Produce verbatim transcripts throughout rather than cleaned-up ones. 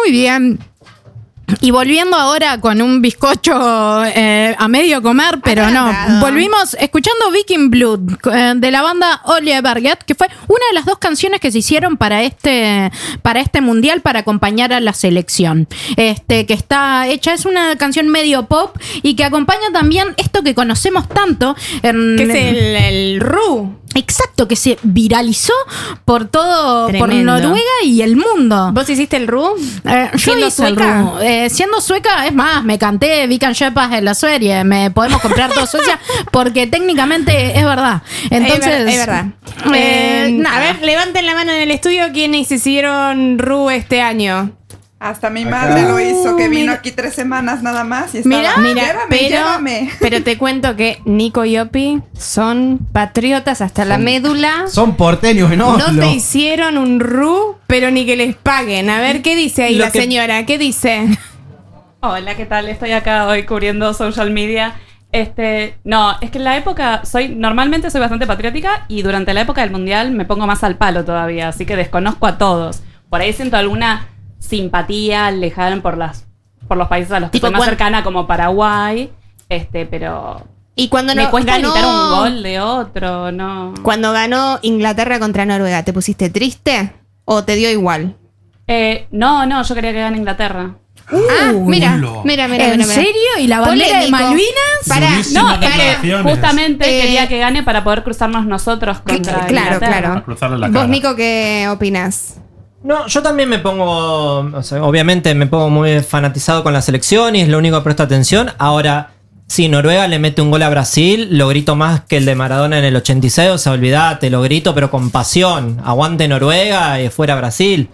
Muy bien. Y volviendo ahora con un bizcocho eh, a medio comer, pero no. Volvimos escuchando Viking Blood eh, de la banda Olie Berget, que fue una de las dos canciones que se hicieron para este, para este mundial para acompañar a la selección. Este, que está hecha, es una canción medio pop y que acompaña también esto que conocemos tanto. En, que es el, el R U. Exacto, que se viralizó por todo, Tremendo. por Noruega y el mundo. ¿Vos hiciste el R U? Eh, yo ¿Siendo hice el sueca? R U. Eh, siendo sueca, es más, me canté Vikan Shepas en la serie. Me podemos comprar todo Suecia porque técnicamente es verdad. Entonces, es, ver- es verdad. Eh, Eh, nada. a ver, levanten la mano en el estudio quienes hicieron R U este año. Hasta mi Acá. madre lo hizo, que vino mira. aquí tres semanas nada más y estaba, Mira, mira, llévame, pero, llévame. pero te cuento que Nico y Opi son patriotas hasta la médula. Son porteños en Oslo. No te hicieron un R U, pero ni que les paguen. A ver, ¿qué dice ahí Lo la que- señora? ¿Qué dice? Hola, ¿qué tal? Estoy acá hoy cubriendo social media. Este, no, es que en la época soy normalmente soy bastante patriótica y durante la época del mundial me pongo más al palo todavía, así que desconozco a todos. Por ahí siento alguna simpatía lejana por las por los países a los que Tipo, soy más cuan- cercana, como Paraguay, este, pero Y cuando me no, cuesta ganó, gritar un gol de otro, no. Cuando ganó Inglaterra contra Noruega, ¿te pusiste triste o te dio igual? Eh, no, no, yo quería que gane Inglaterra. ah, mira, Ulo. mira, mira, ¿En mira, mira. serio? ¿Y la bandera de Polémico. Malvinas? Pará, Durísimas no, pará. declaraciones. Justamente Eh, quería que gane para poder cruzarnos nosotros contra Claro, Inglaterra. claro. A cruzarle la Vos, cara. Nico, ¿qué opinás? No, yo también me pongo, o sea, obviamente me pongo muy fanatizado con la selección y es lo único que presto atención. Ahora, si Noruega le mete un gol a Brasil, lo grito más que el de Maradona en el ochenta y seis, o sea, olvídate, lo grito pero con pasión. Aguante Noruega y fuera Brasil.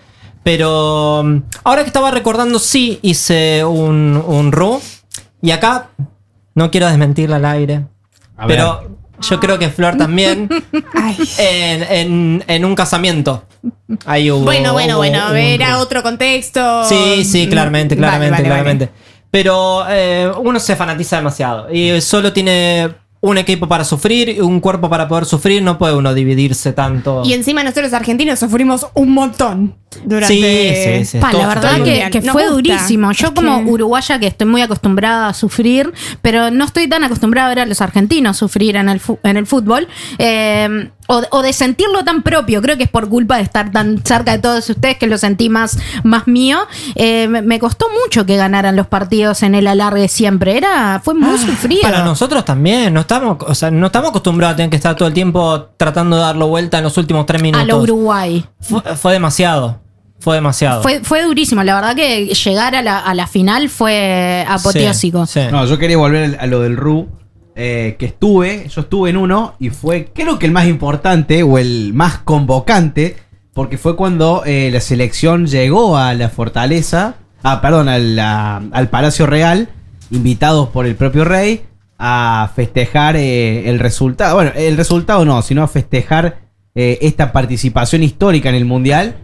Pero um, ahora que estaba recordando, sí hice un, un R U. Y acá, no quiero desmentirla al aire, A ver. pero yo creo que Flor también, Ay. en, en, en un casamiento. Ahí hubo, Bueno, bueno, hubo bueno, un era R U. otro contexto. Sí, sí, claramente, Vale, claramente, vale, vale. claramente. Pero eh, uno se fanatiza demasiado y solo tiene un equipo para sufrir y un cuerpo para poder sufrir, no puede uno dividirse tanto. Y encima nosotros los argentinos sufrimos un montón durante... Sí, sí, sí. Pa, la Todo verdad está que, bien. que Nos fue gusta. durísimo. Yo Es como que- uruguaya que estoy muy acostumbrada a sufrir, pero no estoy tan acostumbrada a ver a los argentinos sufrir en el, fu- en el fútbol. eh, o, o de sentirlo tan propio. Creo que es por culpa de estar tan cerca de todos ustedes que lo sentí más, más mío. Eh, me, me costó mucho que ganaran los partidos en el alargue siempre. Era, fue muy sufrido. Para nosotros también, no estamos, o sea, no estamos acostumbrados a tener que estar todo el tiempo tratando de darlo vuelta en los últimos tres minutos. A lo Uruguay. Fue, fue demasiado. Fue demasiado. Fue, fue durísimo. La verdad que llegar a la, a la final fue apoteósico. Sí, sí. No, yo quería volver a lo del R U. eh, que estuve, yo estuve en uno y fue creo que el más importante o el más convocante, porque fue cuando eh, la selección llegó a la fortaleza, ah, perdón, a la- al Palacio Real, invitados por el propio rey a festejar eh, el resultado, bueno, el resultado no, sino a festejar eh, esta participación histórica en el Mundial.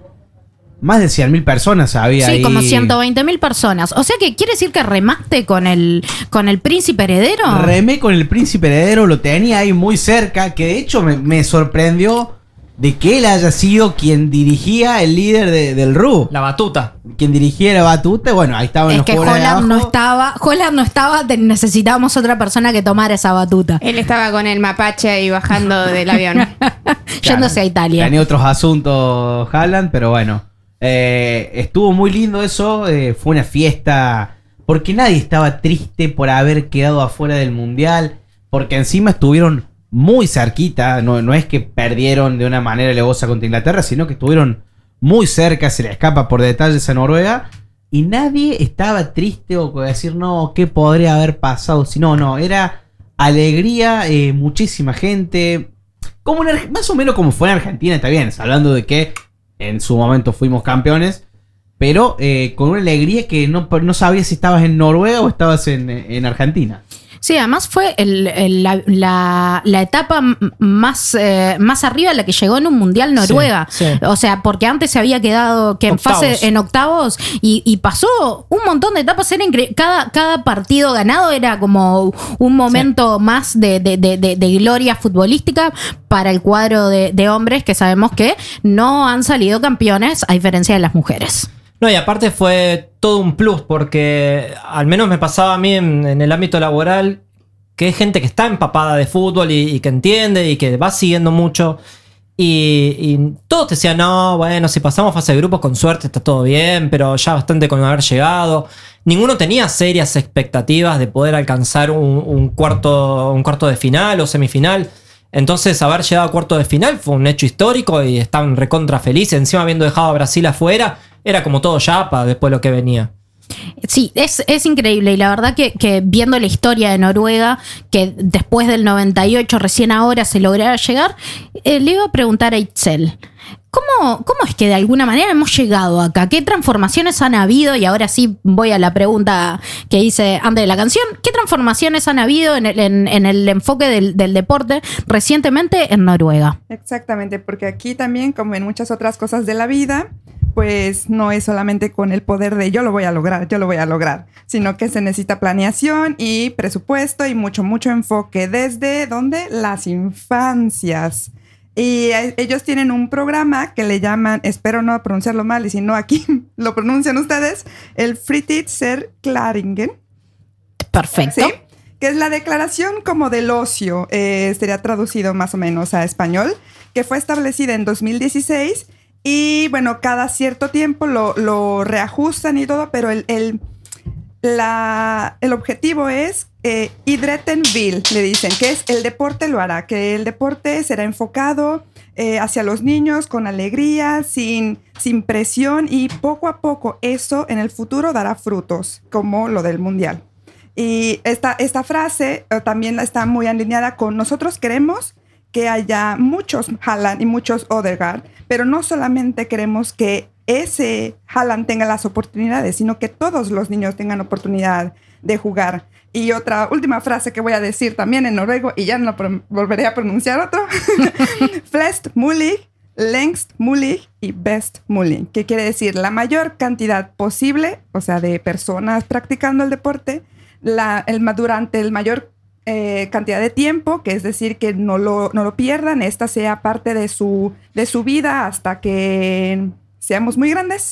Más de cien mil personas había Sí, ahí. como ciento veinte mil personas. O sea que quiere decir que remaste con el, con el príncipe heredero. Remé con el príncipe heredero, lo tenía ahí muy cerca, que de hecho me, me sorprendió de que él haya sido quien dirigía el líder de- del R U. La batuta. Quien dirigía la batuta, bueno, ahí estaban Es los que jugadores de Holland no abajo. estaba, Holland no estaba, te- necesitábamos otra persona que tomara esa batuta. Él estaba con el mapache ahí bajando del avión. Yéndose a Italia. Tenía otros asuntos Haaland, pero bueno. Eh, estuvo muy lindo eso. eh, fue una fiesta. Porque nadie estaba triste por haber quedado afuera del mundial. Porque encima estuvieron muy cerquita. No, no es que perdieron de una manera alevosa contra Inglaterra, sino que estuvieron muy cerca. Se le escapa por detalles a Noruega. Y nadie estaba triste o decir, no, ¿qué podría haber pasado? Si no, no, era alegría, eh, muchísima gente. Como en Arge- más o menos como fue en Argentina, está bien, hablando de que en su momento fuimos campeones, pero eh, con una alegría que no, no sabías si estabas en Noruega o estabas en, en Argentina. Sí, además fue el- el- la, la- la etapa m- más, eh, más arriba a la que llegó en un mundial Noruega. Sí, sí. O sea, porque antes se había quedado que en Octavos. fase, en octavos, y, y pasó un montón de etapas. Era incre- cada, cada partido ganado era como un momento más de, de- de- de- de gloria futbolística para el cuadro de, de hombres que sabemos que no han salido campeones a diferencia de las mujeres. No, y aparte fue todo un plus, porque al menos me pasaba a mí en, en el ámbito laboral, que hay gente que está empapada de fútbol y, y que entiende y que va siguiendo mucho. Y, y todos te decían, no, bueno, si pasamos fase de grupos con suerte está todo bien, pero ya bastante con haber llegado. Ninguno tenía serias expectativas de poder alcanzar un, un, cuarto, un cuarto de final o semifinal. Entonces haber llegado a cuarto de final fue un hecho histórico y estaban recontra felices. Encima habiendo dejado a Brasil afuera, era como todo yapa después de lo que venía. Sí, es, es increíble y la verdad que, que viendo la historia de Noruega, que después del noventa y ocho recién ahora se lograra llegar, eh, le iba a preguntar a Itzel, ¿cómo, ¿cómo es que de alguna manera hemos llegado acá? ¿Qué transformaciones han habido? Y ahora sí voy a la pregunta que hice antes de la canción. ¿Qué transformaciones han habido en el, en, en el enfoque del, del deporte recientemente en Noruega? Exactamente, porque aquí también, como en muchas otras cosas de la vida, pues no es solamente con el poder de yo lo voy a lograr, yo lo voy a lograr, sino que se necesita planeación y presupuesto y mucho, mucho enfoque desde, ¿dónde? Las infancias. Y ellos tienen un programa que le llaman, espero no pronunciarlo mal, y si no aquí lo pronuncian ustedes, el Fritidserklæringen. Perfecto. ¿Sí? Que es la declaración como del ocio, eh, sería traducido más o menos a español, que fue establecida en dos mil dieciséis. Y bueno, cada cierto tiempo lo, lo reajustan y todo, pero el, el, la, el objetivo es eh, idretten vil, le dicen, que es el deporte lo hará, que el deporte será enfocado eh, hacia los niños con alegría, sin, sin presión y poco a poco eso en el futuro dará frutos, como lo del mundial. Y esta, esta frase eh, también está muy alineada con nosotros queremos que haya muchos Haaland y muchos Odegaard, pero no solamente queremos que ese Haaland tenga las oportunidades, sino que todos los niños tengan oportunidad de jugar. Y otra última frase que voy a decir también en noruego, y ya no pro- volveré a pronunciar otro, flest mulig, längst mulig y best mulig, que quiere decir la mayor cantidad posible, o sea, de personas practicando el deporte, la, el, durante el mayor Eh, cantidad de tiempo, que es decir, que no lo, no lo pierdan, esta sea parte de su, de su vida hasta que seamos muy grandes.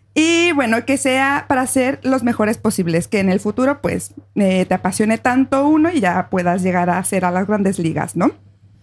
Y bueno, que sea para ser los mejores posibles, que en el futuro pues eh, te apasione tanto uno y ya puedas llegar a ser a las grandes ligas, ¿no?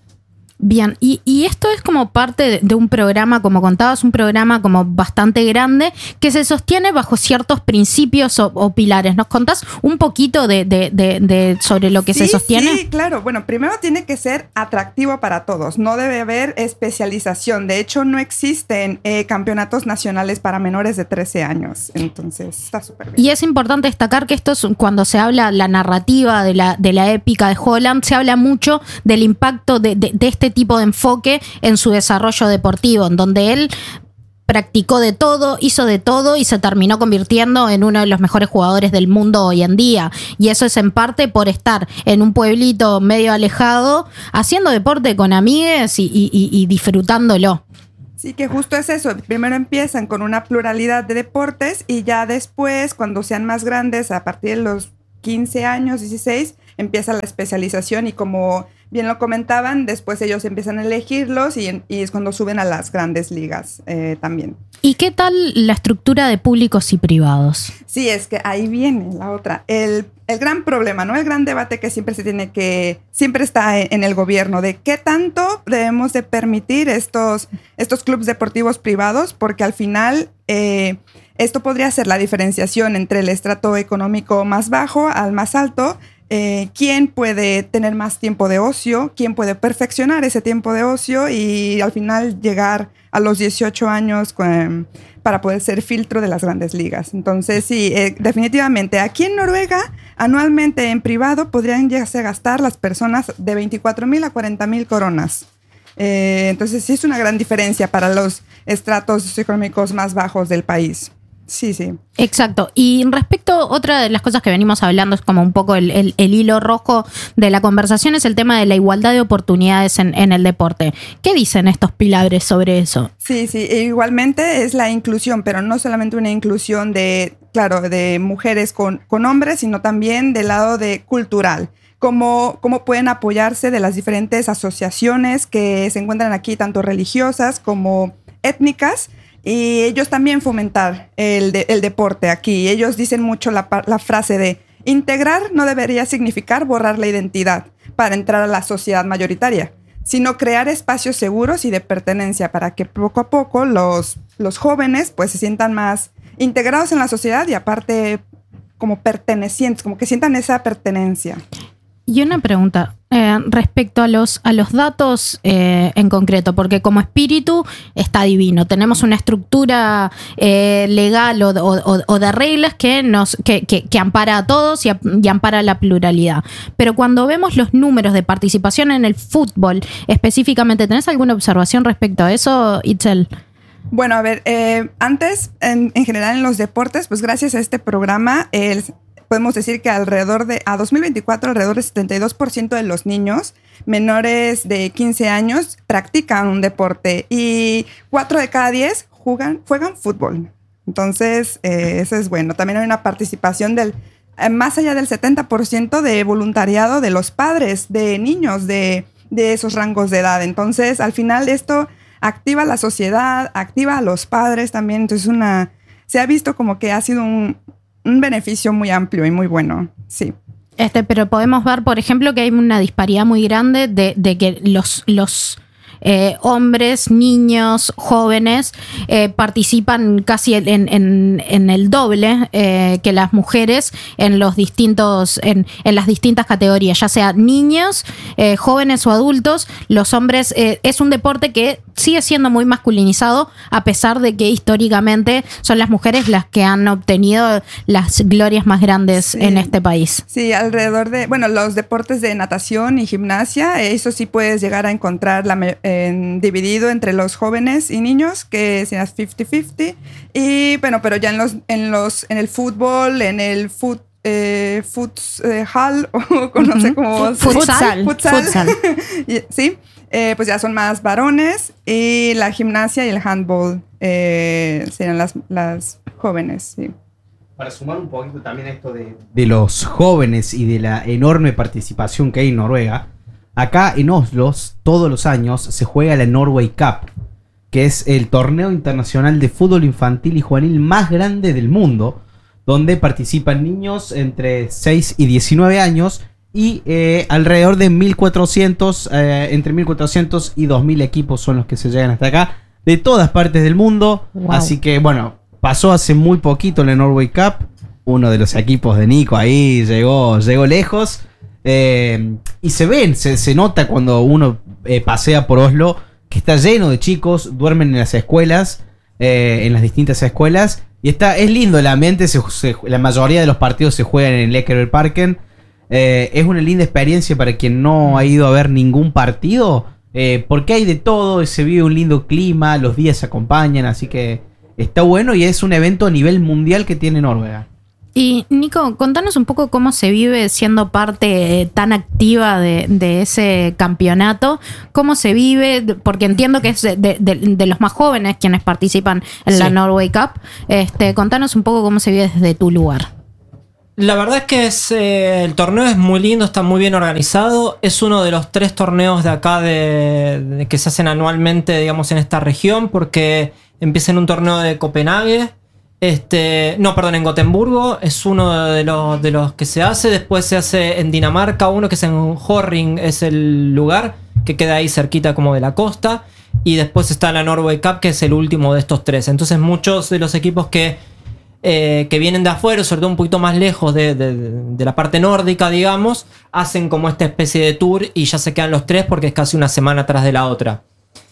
Bien, y, y esto es como parte de, de un programa, como contabas, un programa como bastante grande que se sostiene bajo ciertos principios o, o pilares. ¿Nos contás un poquito de, de, de, de sobre lo que sí, se sostiene? Sí, claro. Bueno, primero tiene que ser atractivo para todos. No debe haber especialización. De hecho, no existen eh, campeonatos nacionales para menores de trece años. Entonces, está súper bien. Y es importante destacar que esto es cuando se habla la narrativa de la, de la épica de Haaland, se habla mucho del impacto de, de, de este tipo de enfoque en su desarrollo deportivo, en donde él practicó de todo, hizo de todo y se terminó convirtiendo en uno de los mejores jugadores del mundo hoy en día. Y eso es en parte por estar en un pueblito medio alejado, haciendo deporte con amigues y, y, y, y disfrutándolo. Sí, que justo es eso. Primero empiezan con una pluralidad de deportes y ya después, cuando sean más grandes, a partir de los quince años, dieciséis, empieza la especialización y como bien lo comentaban, después ellos empiezan a elegirlos y, y es cuando suben a las grandes ligas eh, también. ¿Y qué tal la estructura de públicos y privados? Sí, es que ahí viene la otra. El, el gran problema, ¿no? El gran debate que siempre se tiene que, siempre está en, en el gobierno de qué tanto debemos de permitir estos, estos clubes deportivos privados, porque al final eh, esto podría ser la diferenciación entre el estrato económico más bajo al más alto. Eh, quién puede tener más tiempo de ocio, quién puede perfeccionar ese tiempo de ocio y al final llegar a los dieciocho años con, para poder ser filtro de las grandes ligas. Entonces, sí, eh, definitivamente, aquí en Noruega, anualmente en privado podrían llegarse a gastar las personas de veinticuatro mil a cuarenta mil coronas. Eh, entonces, sí es una gran diferencia para los estratos socioeconómicos más bajos del país. Sí, sí. Exacto. Y respecto, otra de las cosas que venimos hablando es como un poco el, el, el hilo rojo de la conversación es el tema de la igualdad de oportunidades en, en el deporte. ¿Qué dicen estos pilares sobre eso? Sí, sí. Igualmente es la inclusión, pero no solamente una inclusión de, claro, de mujeres con, con hombres, sino también del lado de cultural. Cómo, cómo pueden apoyarse de las diferentes asociaciones que se encuentran aquí, tanto religiosas como étnicas, y ellos también fomentar el, de, el deporte aquí. Ellos dicen mucho la, la frase de integrar no debería significar borrar la identidad para entrar a la sociedad mayoritaria, sino crear espacios seguros y de pertenencia para que poco a poco los, los jóvenes pues se sientan más integrados en la sociedad y aparte como pertenecientes, como que sientan esa pertenencia. Y una pregunta eh, respecto a los, a los datos eh, en concreto, porque como espíritu está divino. Tenemos una estructura eh, legal o, o, o de reglas que, nos, que, que, que ampara a todos y, a, y ampara la pluralidad. Pero cuando vemos los números de participación en el fútbol específicamente, ¿tenés alguna observación respecto a eso, Itzel? Bueno, a ver, eh, antes, en, en general en los deportes, pues gracias a este programa, el... podemos decir que alrededor de, a dos mil veinticuatro, alrededor del setenta y dos por ciento de los niños menores de quince años practican un deporte y cuatro de cada diez juegan, juegan fútbol. Entonces, eh, eso es bueno. También hay una participación del, eh, más allá del setenta por ciento de voluntariado de los padres, de niños de, de esos rangos de edad. Entonces, al final esto activa la sociedad, activa a los padres también. Entonces, una, se ha visto como que ha sido un... un beneficio muy amplio y muy bueno, sí. Este, pero podemos ver, por ejemplo, que hay una disparidad muy grande de, de que los, los eh, hombres, niños, jóvenes eh, participan casi en, en, en el doble eh, que las mujeres en los distintos, en, en las distintas categorías, ya sea niños, eh, jóvenes o adultos. Los hombres eh, es un deporte que sigue siendo muy masculinizado, a pesar de que históricamente son las mujeres las que han obtenido las glorias más grandes sí. en este país. Sí, alrededor de, bueno, los deportes de natación y gimnasia, eso sí puedes llegar a encontrar la, en, dividido entre los jóvenes y niños, que sean cincuenta cincuenta. Y bueno, pero ya en los, en los, en el fútbol, en el fútbol, Eh, futsal o uh-huh. no sé cómo futsal, futsal, futsal. sí, eh, pues ya son más varones y la gimnasia y el handball eh, serían las, las jóvenes, sí. Para sumar un poquito también a esto de, de los jóvenes y de la enorme participación que hay en Noruega, acá en Oslo todos los años se juega la Norway Cup, que es el torneo internacional de fútbol infantil y juvenil más grande del mundo, donde participan niños entre seis y diecinueve años y eh, alrededor de mil cuatrocientos, eh, entre mil cuatrocientos y dos mil equipos son los que se llegan hasta acá, de todas partes del mundo. Wow. Así que, bueno, pasó hace muy poquito la Norway Cup, uno de los equipos de Nico ahí llegó, llegó lejos, eh, y se ven, se, se nota cuando uno eh, pasea por Oslo, que está lleno de chicos, duermen en las escuelas, eh, en las distintas escuelas. Y está, es lindo el ambiente, se, se, la mayoría de los partidos se juegan en el Ekebergparken. Eh, es una linda experiencia para quien no ha ido a ver ningún partido, eh, porque hay de todo, se vive un lindo clima, los días se acompañan, así que está bueno y es un evento a nivel mundial que tiene Noruega. Y Nico, contanos un poco cómo se vive siendo parte tan activa de, de ese campeonato, cómo se vive, porque entiendo que es de, de, de los más jóvenes quienes participan en sí. la Norway Cup. Este, contanos un poco cómo se vive desde tu lugar. La verdad es que es, eh, el torneo es muy lindo, está muy bien organizado. Es uno de los tres torneos de acá de, de, que se hacen anualmente, digamos, en esta región, porque empieza en un torneo de Copenhague. Este, no, perdón, en Gotemburgo es uno de los, de los que se hace. Después se hace en Dinamarca, uno que es en Horring, es el lugar que queda ahí cerquita como de la costa. Y después está la Norway Cup, que es el último de estos tres. Entonces muchos de los equipos que, eh, que vienen de afuera, sobre todo un poquito más lejos de, de, de la parte nórdica, digamos, hacen como esta especie de tour y ya se quedan los tres porque es casi una semana atrás de la otra.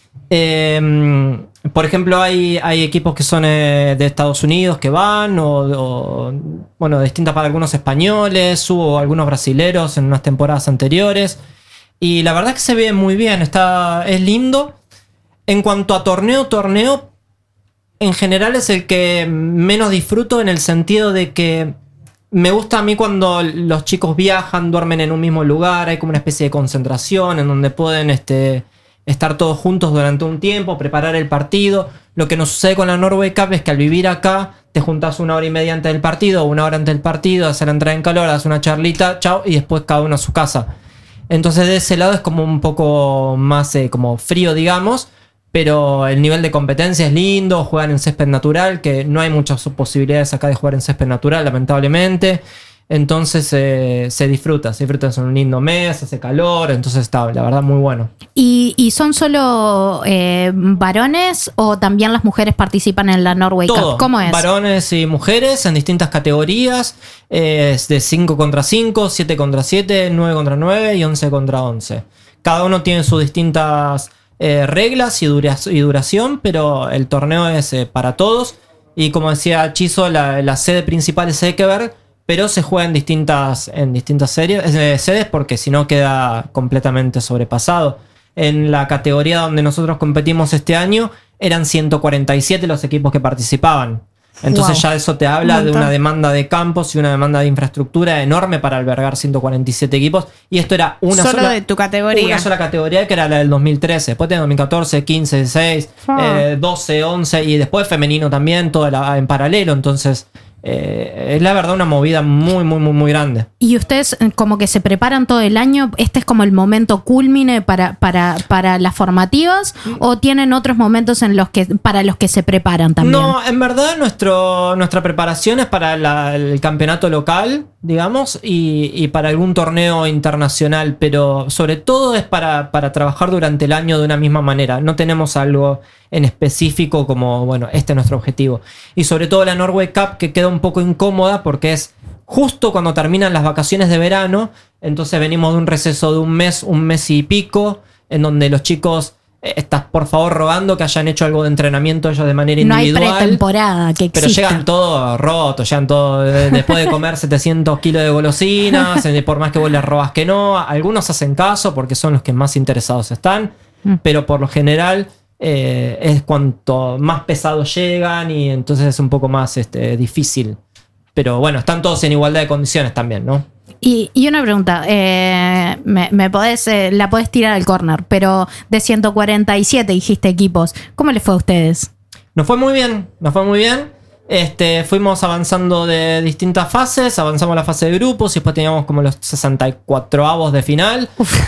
Eh, por ejemplo, hay, hay equipos que son eh, de Estados Unidos que van, o, o bueno, distintas para algunos españoles, hubo algunos brasileros en unas temporadas anteriores. Y la verdad es que se ve muy bien, está, es lindo. En cuanto a torneo, torneo, en general es el que menos disfruto, en el sentido de que me gusta a mí cuando los chicos viajan, duermen en un mismo lugar, hay como una especie de concentración en donde pueden este, estar todos juntos durante un tiempo, preparar el partido. Lo que nos sucede con la Norway Cup es que al vivir acá te juntas una hora y media antes del partido, una hora antes del partido, haces la entrada en calor, haces una charlita, chao, y después cada uno a su casa. Entonces de ese lado es como un poco más eh, como frío, digamos, pero el nivel de competencia es lindo, juegan en césped natural, que no hay muchas posibilidades acá de jugar en césped natural, lamentablemente. Entonces eh, se disfruta, se disfruta, es un lindo mes, hace calor, entonces está, la verdad, muy bueno. ¿Y, y son solo eh, varones o también las mujeres participan en la Norway Todo, Cup? ¿Cómo es? Varones y mujeres en distintas categorías, eh, es de cinco contra cinco, siete contra siete, nueve contra nueve y once contra once. Cada uno tiene sus distintas eh, reglas y, dura y duración, pero el torneo es eh, para todos. Y como decía Chizo, la, la sede principal es Ekeberg, pero se juega en distintas, en distintas series, eh, sedes porque si no queda completamente sobrepasado. En la categoría donde nosotros competimos este año eran ciento cuarenta y siete los equipos que participaban. Entonces Wow. ya eso te habla de una demanda de campos y una demanda de infraestructura enorme para albergar ciento cuarenta y siete equipos. Y esto era una Solo sola, de tu categoría. una sola categoría, que era la del dos mil trece. Después tenés dos mil catorce, quince, dieciséis, Ah. eh, doce, once y después femenino también, todo la- en paralelo. Entonces eh, es la verdad una movida muy, muy, muy, muy grande. Y ustedes eh, como que se preparan todo el año, ¿este es como el momento culmine para, para, para las formativas o tienen otros momentos en los que para los que se preparan también? No, en verdad nuestro, nuestra preparación es para la- el campeonato local, digamos, y, y para algún torneo internacional, pero sobre todo es para, para trabajar durante el año de una misma manera. No tenemos algo en específico como, bueno, este es nuestro objetivo. Y sobre todo la Norway Cup, que queda un poco incómoda porque es justo cuando terminan las vacaciones de verano, entonces venimos de un receso de un mes, un mes y pico, en donde los chicos... eh, estás por favor rogando que hayan hecho algo de entrenamiento ellos de manera No hay individual. pretemporada que Pero exista. llegan todos rotos, llegan todos eh, después de comer setecientos kilos de golosinas, eh, por más que vos les robas que no. Algunos hacen caso porque son los que más interesados están, Mm. pero por lo general eh, es cuanto más pesados llegan y entonces es un poco más este, difícil. Pero bueno, están todos en igualdad de condiciones también, ¿no? Y, y una pregunta, eh, me, me podés, eh, la podés tirar al corner, pero de ciento cuarenta y siete dijiste equipos, ¿cómo les fue a ustedes? Nos fue muy bien, nos fue muy bien. Este, fuimos avanzando de distintas fases, avanzamos la fase de grupos y después teníamos como los sesenta y cuatro avos de final.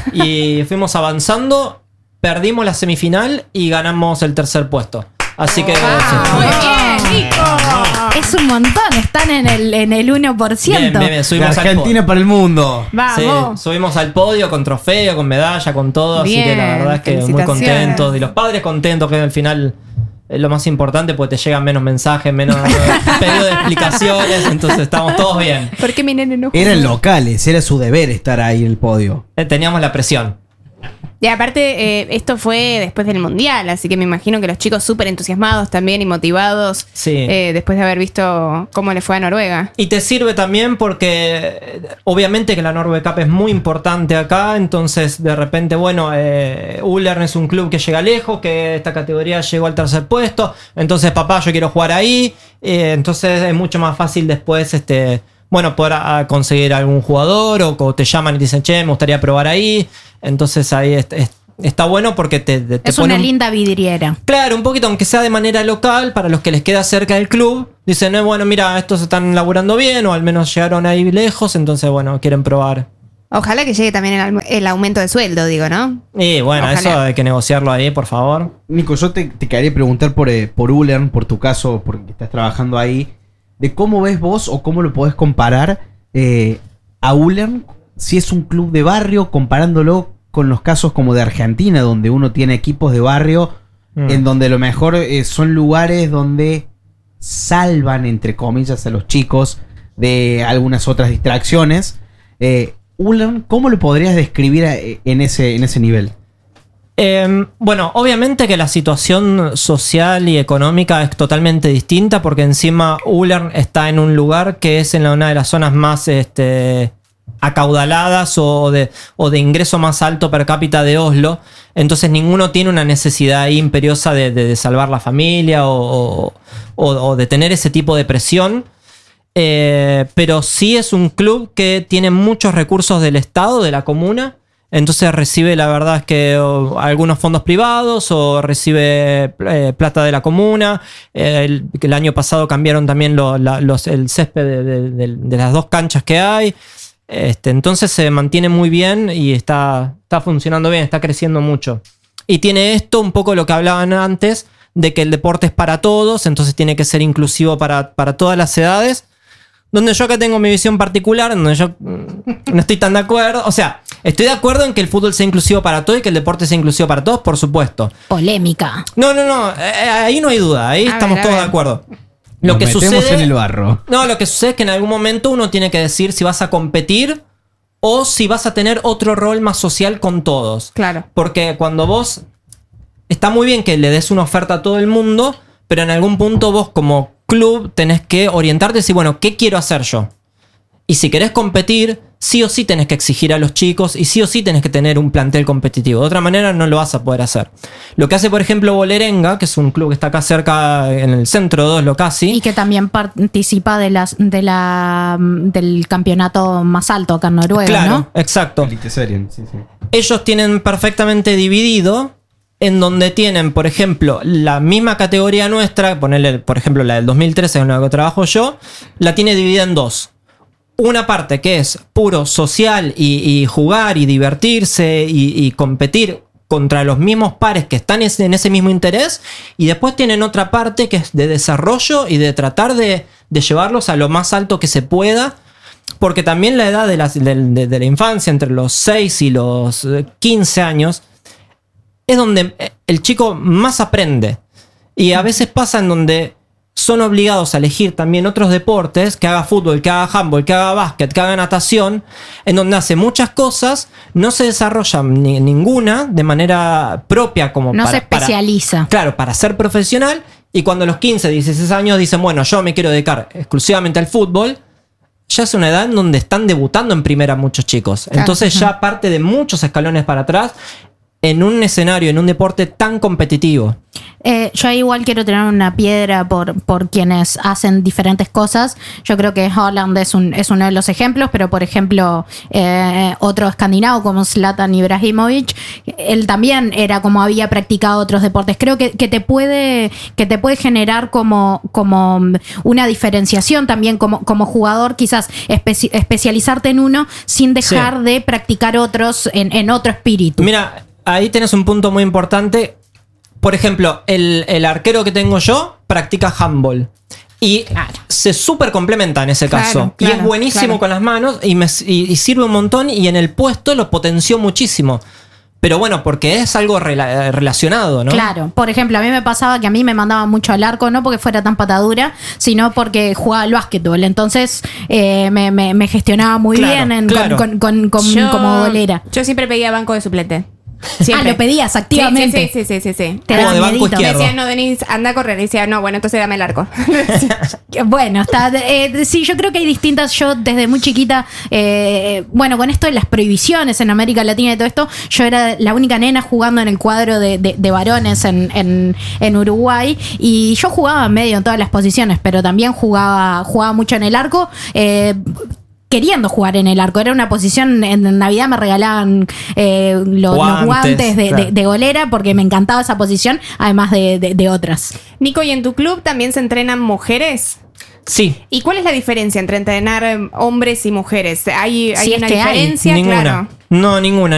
Y fuimos avanzando, perdimos la semifinal y ganamos el tercer puesto. Así que... Muy bien, Nico. Es un montón, están en el, en el uno por Bien, ciento. bien, bien, De subimos al Argentina podio. para el mundo. Vamos. Sí, subimos al podio con trofeo, con medalla, con todo. Así que la Bien, verdad es que muy felicitaciones. contentos. Y los padres contentos, que al final es lo más importante porque te llegan menos mensajes, menos pedidos de explicaciones. Entonces estamos todos bien. ¿Por qué mi nene no juega? Eran locales, era su deber estar ahí en el podio. Eh, Teníamos la presión. Y aparte, eh, esto fue después del Mundial, así que me imagino que los chicos súper entusiasmados también y motivados Sí. eh, después de haber visto cómo le fue a Noruega. Y te sirve también porque eh, obviamente que la Norway Cup es muy importante acá, entonces de repente, bueno, eh, Ullern es un club que llega lejos, que esta categoría llegó al tercer puesto, entonces papá, yo quiero jugar ahí, eh, entonces es mucho más fácil después, este, bueno, poder a, conseguir algún jugador o, o te llaman y te dicen, che, me gustaría probar ahí, entonces ahí es- es- está bueno porque te, te, te Es pone una un- linda vidriera. Claro, un poquito, aunque sea de manera local, para los que les queda cerca del club, dicen, eh, bueno, mira, estos están laburando bien, o al menos llegaron ahí lejos, entonces, bueno, quieren probar. Ojalá que llegue también el, al- el aumento de sueldo, digo, ¿no? Y bueno, Ojalá. eso hay que negociarlo ahí, por favor. Nico, yo te, te quería preguntar por, eh, por Ullern, por tu caso, porque estás trabajando ahí, de cómo ves vos o cómo lo podés comparar eh, a Ullern, si es un club de barrio, comparándolo con los casos como de Argentina, donde uno tiene equipos de barrio, Mm. en donde a lo mejor eh, son lugares donde salvan, entre comillas, a los chicos de algunas otras distracciones. Eh, Ullern, ¿cómo lo podrías describir eh, en ese, en ese nivel? Eh, bueno, obviamente que la situación social y económica es totalmente distinta porque encima Ullern está en un lugar que es en la- una de las zonas más este, acaudaladas o de, o de ingreso más alto per cápita de Oslo. Entonces ninguno tiene una necesidad ahí imperiosa de, de- de salvar la familia o, o- o- o de tener ese tipo de presión. Eh, pero sí es un club que tiene muchos recursos del Estado, de la comuna. Entonces recibe, la verdad es que o, algunos fondos privados o recibe eh, plata de la comuna. Eh, el, el año pasado cambiaron también lo- la- los, el césped de, de- de- de las dos canchas que hay. Este, entonces se mantiene muy bien y está, está funcionando bien, está creciendo mucho. Y tiene esto un poco lo que hablaban antes, de que el deporte es para todos, entonces tiene que ser inclusivo para, para todas las edades. Donde yo acá tengo mi visión particular, donde yo no estoy tan de acuerdo. O sea, estoy de acuerdo en que el fútbol sea inclusivo para todos y que el deporte sea inclusivo para todos, por supuesto. Polémica. No, no, no, eh, ahí no hay duda, ahí A estamos ver, a todos ver. de acuerdo. Lo Nos que metemos sucede en el barro. No, lo que sucede es que en algún momento uno tiene que decir si vas a competir o si vas a tener otro rol más social con todos. Claro. Porque cuando vos... Está muy bien que le des una oferta a todo el mundo, pero en algún punto vos como club tenés que orientarte y decir, bueno, ¿qué quiero hacer yo? Y si querés competir, sí o sí tenés que exigir a los chicos y sí o sí tenés que tener un plantel competitivo. De otra manera no lo vas a poder hacer. Lo que hace, por ejemplo, Bolerenga, que es un club que está acá cerca en el centro de Oslo casi. Y que también participa de las, de la, del campeonato más alto acá en Noruega, Claro, ¿no? exacto. Eliteserien, sí, sí. Ellos tienen perfectamente dividido en donde tienen, por ejemplo, la misma categoría nuestra, ponerle, por ejemplo, la del dos mil trece, en la que trabajo yo, la tiene dividida en dos. Una parte que es puro social y, y jugar y divertirse y, y competir contra los mismos pares que están en ese mismo interés, y después tienen otra parte que es de desarrollo y de tratar de, de llevarlos a lo más alto que se pueda, porque también la edad de la, de, de, de la infancia, entre los seis y los quince años, es donde el chico más aprende. Y a veces pasa en donde son obligados a elegir también otros deportes, que haga fútbol, que haga handball, que haga básquet, que haga natación, en donde hace muchas cosas, no se desarrolla ni, ninguna de manera propia como No para, se especializa. para- claro, para ser profesional, y cuando a los quince, dieciséis años dicen, bueno, yo me quiero dedicar exclusivamente al fútbol, ya es una edad en donde están debutando en primera muchos chicos. Claro. Entonces ya parte de muchos escalones para atrás en un escenario, en un deporte tan competitivo. Eh, yo igual quiero tener una piedra por, por quienes hacen diferentes cosas. Yo creo que Haaland es, un, es uno de los ejemplos, pero por ejemplo, eh, otro escandinavo como Zlatan Ibrahimovic, él también era como había practicado otros deportes. Creo que, que te puede que te puede generar como, como una diferenciación también como, como jugador, quizás especi- especializarte en uno sin dejar Sí. de practicar otros en, en otro espíritu. Mira, ahí tenés un punto muy importante. Por ejemplo, el, el arquero que tengo yo practica handball. Y Claro. se súper complementa en ese Claro, caso. y claro, es buenísimo claro. con las manos y, me, y, y sirve un montón. Y en el puesto lo potenció muchísimo. Pero bueno, porque es algo rela- relacionado, ¿no? Claro, por ejemplo, a mí me pasaba que a mí me mandaban mucho al arco, no porque fuera tan patadura, sino porque jugaba al básquetbol. Entonces eh, me, me- me gestionaba muy Claro, bien en- claro. con, con- con- Yo- como bolera. Yo siempre pedía banco de suplete. Ah, Siempre. lo pedías activamente. Sí, sí, sí, sí, sí, sí. Te Juego daba de banco miedito. Me izquierdo. decían, no, Denise, anda a correr. Y decía, no, bueno, entonces dame el arco. Bueno, está, eh, sí, yo creo que hay distintas. Yo desde muy chiquita, eh, bueno, con esto de las prohibiciones en América Latina y todo esto, yo era la única nena jugando en el cuadro de, de- de varones en, en- en Uruguay, y yo jugaba medio en todas las posiciones, pero también jugaba, jugaba mucho en el arco. eh, queriendo jugar en el arco. Era una posición, en Navidad me regalaban eh, lo- Guantes, los guantes de, claro. de- de golera porque me encantaba esa posición, además de, de- de otras. Nico, ¿y en tu club también se entrenan mujeres? Sí. ¿Y cuál es la diferencia entre entrenar eh, hombres y mujeres? ¿Hay, hay Si es una que hay. diferencia? Ninguna. Claro. No, ninguna.